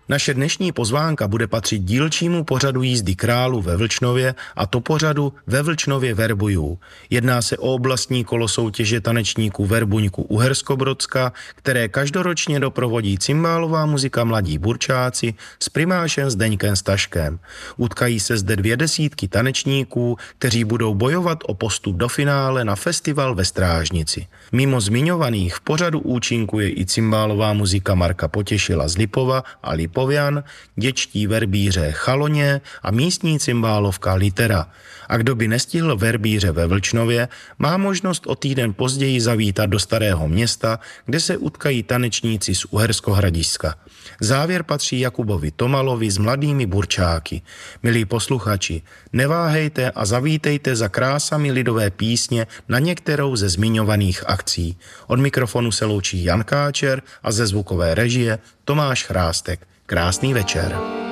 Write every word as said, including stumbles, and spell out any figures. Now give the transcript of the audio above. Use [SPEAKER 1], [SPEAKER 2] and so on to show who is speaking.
[SPEAKER 1] Naše dnešní pozvánka bude patřit dílčímu pořadu jízdy králu ve Vlčnově, a to pořadu Ve Vlčnově verbuju. Jedná se o oblastní kolo soutěže tanečníků Verbuňku Uherskobrodska, které každoročně doprovodí cymbálová muzika Mladí burčáci s primášem Zdeňkem Staškem. Utkají se zde dvě desítky tanečníků, kteří budou bojovat o postup do finále na festival ve Strážnici. Mimo zmiňovaných v pořadu účinkuje i cymbálová muzika Marka Potěšila z Lipova a Lipovian, děčtí verbíře Chaloně a místní cymbálovka Litera. A kdo by nestihl verbíře ve Vlčnově, má možnost o týden později zavítat do Starého Města, kde se utkají tanečníci z Uherskohradišťska. Závěr patří Jakubovi Tomalovi s Mladými burčáky. Milí posluchači, neváhejte a zavítejte za krásami lidové písně na některou ze zmiňovaných akcí. Od mikrofonu se loučí Jan Káčer a ze zvukové režie Tomáš Chrástek. Krásný večer.